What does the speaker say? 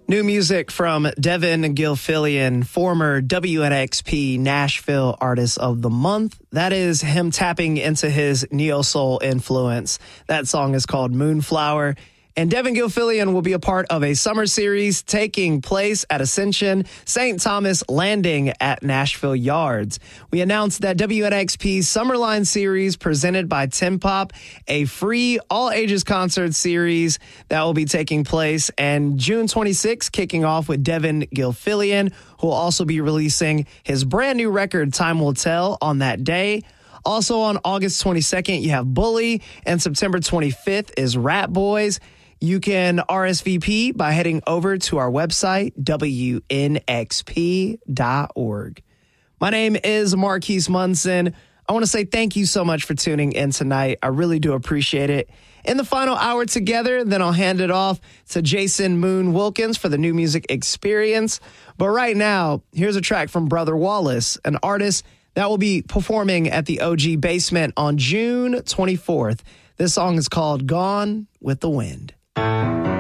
New music from Devin Gilfillian, former WNXP Nashville Artist of the Month. That is him tapping into his neo-soul influence. That song is called Moonflower. And Devin Gilfillian will be a part of a summer series taking place at Ascension St. Thomas Landing at Nashville Yards. We announced that WNXP's Summerline series presented by Tim Pop, a free all-ages concert series that will be taking place, and June 26th, kicking off with Devin Gilfillian, who will also be releasing his brand new record, Time Will Tell, on that day. Also on August 22nd, you have Bully, and September 25th is Rat Boys. You can RSVP by heading over to our website, WNXP.org. My name is Marquise Munson. I want to say thank you so much for tuning in tonight. I really do appreciate it. In the final hour together, then I'll hand it off to Jason Moon Wilkins for the New Music Experience. But right now, here's a track from Brother Wallace, an artist that will be performing at the OG Basement on June 24th. This song is called Gone with the Wind.